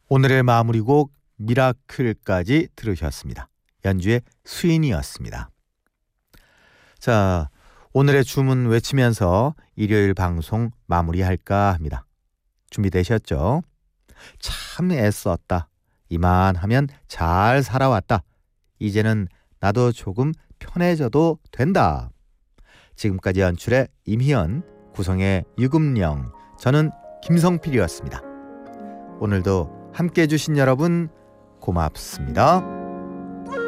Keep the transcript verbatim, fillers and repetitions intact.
오늘의 마무리곡 미라클까지 들으셨습니다. 연주의 수인이었습니다. 자, 오늘의 주문 외치면서 일요일 방송 마무리할까 합니다. 준비되셨죠? 참 애썼다. 이만하면 잘 살아왔다. 이제는 나도 조금 편해져도 된다. 지금까지 연출의 임희연, 구성의 유금령, 저는 김성필이었습니다. 오늘도 함께해 주신 여러분 고맙습니다.